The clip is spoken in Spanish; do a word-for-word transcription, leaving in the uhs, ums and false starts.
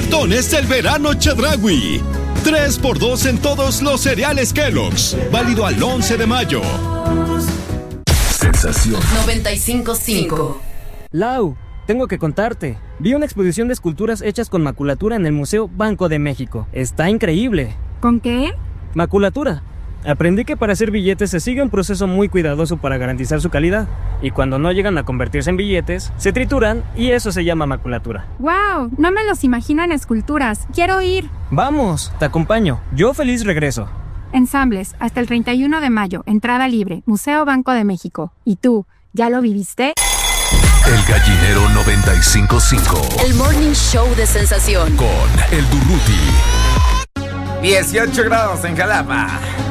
ofertones del verano Chedraui. tres por dos en todos los cereales Kellogg's. Válido al once de mayo. Sensación noventa y cinco punto cinco. Lau, tengo que contarte. Vi una exposición de esculturas hechas con maculatura en el Museo Banco de México. Está increíble. ¿Con qué? Maculatura. Aprendí que para hacer billetes se sigue un proceso muy cuidadoso para garantizar su calidad. Y cuando no llegan a convertirse en billetes, se trituran y eso se llama maculatura. ¡Wow! No me los imagino en esculturas. ¡Quiero ir! Vamos, te acompaño. Yo feliz regreso. Ensambles, hasta el treinta y uno de mayo. Entrada libre. Museo Banco de México. ¿Y tú, ya lo viviste? El Gallinero noventa y cinco punto cinco. El Morning Show de Sensación. Con el Durruti. dieciocho grados en Jalapa.